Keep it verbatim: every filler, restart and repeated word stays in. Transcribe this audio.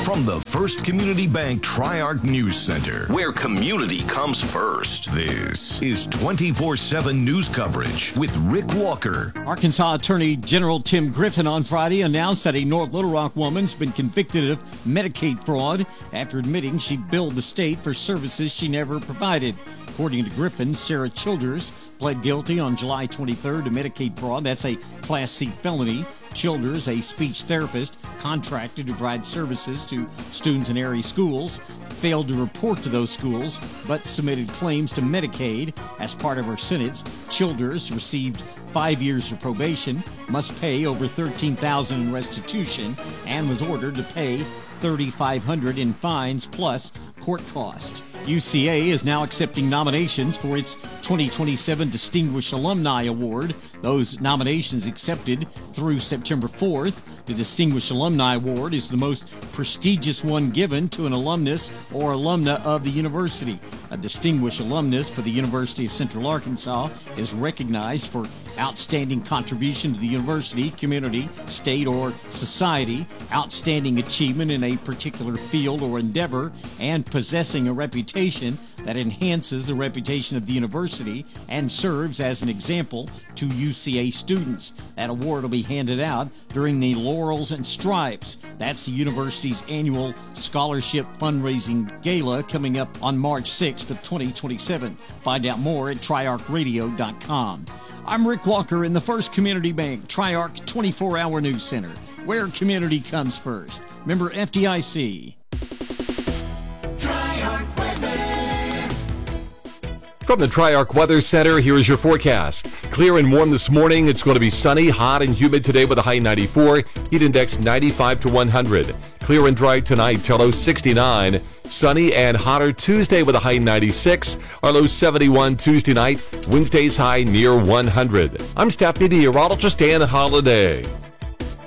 From the First Community Bank Tri-Arc News Center, where community comes first, this is twenty-four seven news coverage with Rick Walker. Arkansas Attorney General Tim Griffin on Friday announced that a North Little Rock woman's been convicted of Medicaid fraud after admitting she billed the state for services she never provided. According to Griffin, Sarah Childers pled guilty on July twenty-third to Medicaid fraud. That's a Class C felony. Childers, a speech therapist contracted to provide services to students in area schools, failed to report to those schools but submitted claims to Medicaid. As part of her sentence, Childers received five years of probation, must pay over thirteen thousand dollars in restitution, and was ordered to pay thirty-five hundred dollars in fines plus court costs. U C A is now accepting nominations for its twenty twenty-seven Distinguished Alumni Award. Those nominations accepted through September fourth. The Distinguished Alumni Award is the most prestigious one given to an alumnus or alumna of the university. A distinguished alumnus for the University of Central Arkansas is recognized for outstanding contribution to the university, community, state, or society, outstanding achievement in a particular field or endeavor, and possessing a reputation that enhances the reputation of the university and serves as an example to U C A students. That award will be handed out during the Laurels and Stripes. That's the university's annual scholarship fundraising gala coming up on March sixth of twenty twenty-seven. Find out more at tri arc radio dot com. I'm Rick Walker in the First Community Bank Tri-Arc twenty-four hour News Center, where community comes first. Member F D I C. From the Tri-Arc Weather Center, here is your forecast. Clear and warm this morning. It's going to be sunny, hot, and humid today with a high ninety-four. Heat index ninety-five to one hundred. Clear and dry tonight, till low sixty-nine. Sunny and hotter Tuesday with a high ninety-six. Our low seventy-one Tuesday night. Wednesday's high near one hundred. I'm staff meteorologist Dan Holiday.